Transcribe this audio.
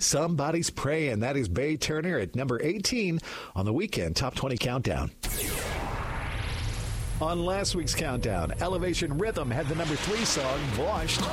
Somebody's Praying. That is Bay Turner at number 18 on the weekend Top 20 Countdown. On last week's countdown, Elevation Rhythm had the number 3 song, Washed.